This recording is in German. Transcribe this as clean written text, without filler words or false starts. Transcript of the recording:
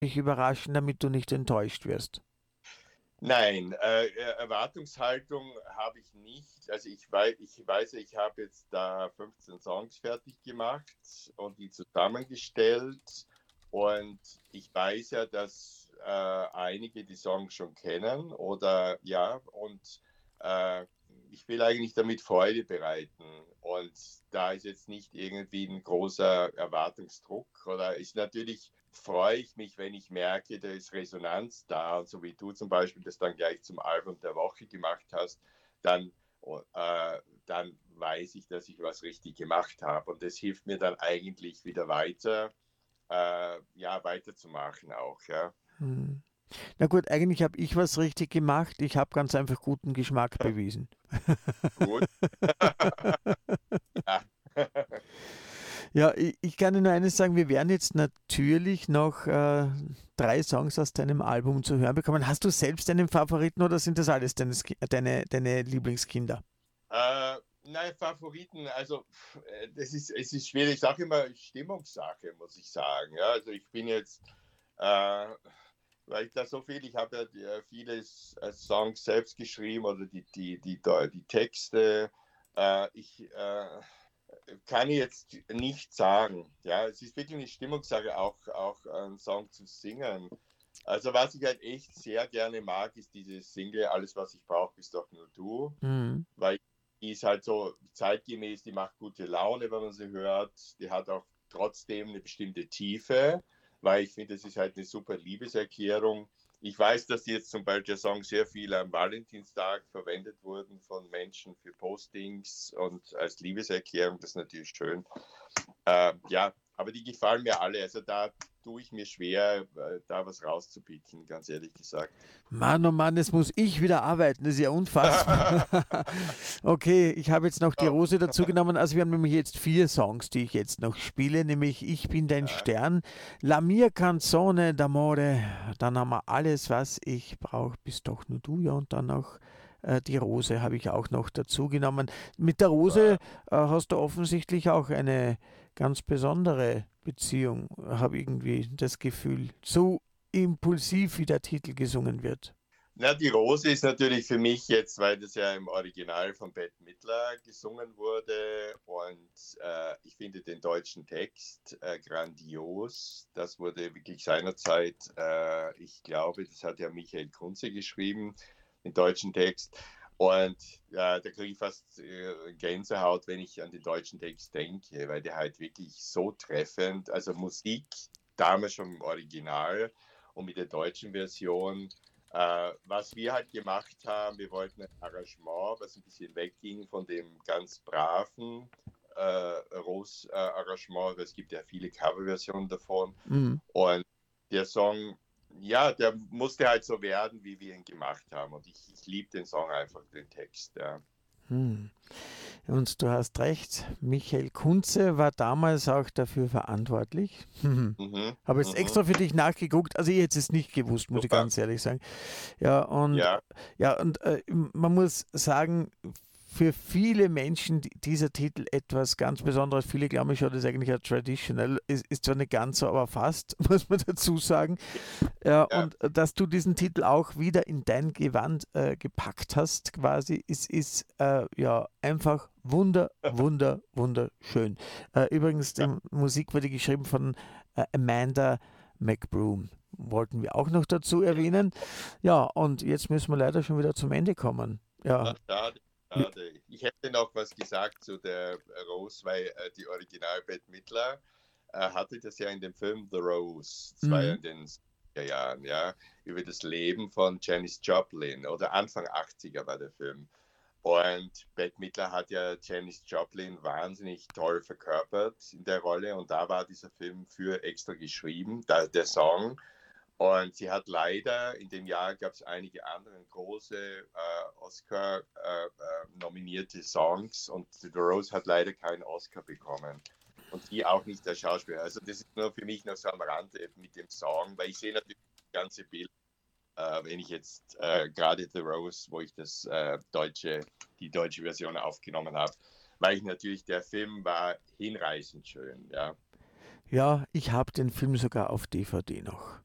dich überraschen, damit du nicht enttäuscht wirst? Nein, Erwartungshaltung habe ich nicht. Also ich weiß, ich habe jetzt da 15 Songs fertig gemacht und die zusammengestellt. Und ich weiß ja, dass einige die Songs schon kennen oder ja, und äh, ich will eigentlich damit Freude bereiten. Und da ist jetzt nicht irgendwie ein großer Erwartungsdruck oder ist natürlich, freue ich mich, wenn ich merke, da ist Resonanz da, und so wie du zum Beispiel das dann gleich zum Album der Woche gemacht hast, dann, dann weiß ich, dass ich was richtig gemacht habe, und das hilft mir dann eigentlich wieder weiter, ja, weiterzumachen auch, ja. Hm. Na gut, eigentlich habe ich was richtig gemacht. Ich habe ganz einfach guten Geschmack bewiesen. Gut. Ja. Ja, ich kann dir nur eines sagen, wir werden jetzt natürlich noch 3 Songs aus deinem Album zu hören bekommen. Hast du selbst einen Favoriten oder sind das alles deine Lieblingskinder? Nein, Favoriten, also es ist schwierig, ich sage immer Stimmungssache, muss ich sagen. Ja, also ich bin jetzt, äh, weil ich da so viel, ich habe ja viele Songs selbst geschrieben oder die Texte. Ich kann ich jetzt nicht sagen. Ja, es ist wirklich eine Stimmungssache, auch einen Song zu singen. Also was ich halt echt sehr gerne mag, ist diese Single Alles, was ich brauche, bist doch nur du, Mhm. weil die ist halt so zeitgemäß, die macht gute Laune, wenn man sie hört. Die hat auch trotzdem eine bestimmte Tiefe, weil ich finde, das ist halt eine super Liebeserklärung. Ich weiß, dass jetzt zum Beispiel der Song sehr viel am Valentinstag verwendet wurden von Menschen für Postings und als Liebeserklärung. Das ist natürlich schön. Ja, aber die gefallen mir alle. Also da tue ich mir schwer, da was rauszupicken, ganz ehrlich gesagt. Mann, oh Mann, jetzt muss ich wieder arbeiten. Das ist ja unfassbar. Okay, ich habe jetzt noch die Oh, Rose dazu genommen. Also wir haben nämlich jetzt 4 Songs, die ich jetzt noch spiele, nämlich Ich bin dein ja. Stern, La mia canzone d'amore, dann haben wir Alles, was ich brauche, bist doch nur du, ja, und dann noch die Rose habe ich auch noch dazu genommen. Mit der Rose hast du offensichtlich auch eine ganz besondere Beziehung, habe irgendwie das Gefühl. So impulsiv, wie der Titel gesungen wird. Na, die Rose ist natürlich für mich jetzt, weil das ja im Original von Bette Midler gesungen wurde, und ich finde den deutschen Text grandios. Das wurde wirklich seinerzeit, ich glaube, das hat ja Michael Kunze geschrieben, den deutschen Text. Und da kriege ich fast Gänsehaut, wenn ich an den deutschen Text denke, weil der halt wirklich so treffend, also Musik damals schon im Original und mit der deutschen Version. Was wir halt gemacht haben, wir wollten ein Arrangement, was ein bisschen wegging von dem ganz braven Rose-Arrangement, weil es gibt ja viele Coverversionen davon. Mhm. Und der Song, ja, der musste halt so werden, wie wir ihn gemacht haben. Und ich liebe den Song einfach, den Text. Ja. Hm. Und du hast recht, Michael Kunze war damals auch dafür verantwortlich. Mhm, Habe jetzt mhm, extra für dich nachgeguckt, also ich hätte es nicht gewusst, muss ich super. ganz ehrlich sagen. Ja, und Ja, man muss sagen, für viele Menschen dieser Titel etwas ganz Besonderes. Viele glauben schon, das ist eigentlich ein Traditional. Ist zwar nicht ganz so, aber fast, muss man dazu sagen. Ja, ja. und dass du diesen Titel auch wieder in dein Gewand gepackt hast, quasi, ist ja einfach wunderschön. Übrigens, die Ja, Musik wurde geschrieben von Amanda McBroom. Wollten wir auch noch dazu erwähnen. Ja, und jetzt müssen wir leider schon wieder zum Ende kommen. Ja, ach, schade, wir, schade. Ich hätte noch was gesagt zu der Rose, weil die Original Bette Midler hatte das ja in dem Film The Rose, das war ja mhm. in den 70er Jahren, ja, über das Leben von Janis Joplin, oder Anfang 80er war der Film. Und Bette Midler hat ja Janis Joplin wahnsinnig toll verkörpert in der Rolle, und da war dieser Film für extra geschrieben, der Song. Und sie hat leider, in dem Jahr gab es einige andere große Oscar-nominierte Songs, und The Rose hat leider keinen Oscar bekommen. Und sie auch nicht der Schauspieler. Also das ist nur für mich noch so am Rande mit dem Song, weil ich sehe natürlich das ganze Bild, wenn ich jetzt gerade The Rose, wo ich die deutsche Version aufgenommen habe, weil ich natürlich, der Film war hinreißend schön, ja. Ja, ich habe den Film sogar auf DVD noch.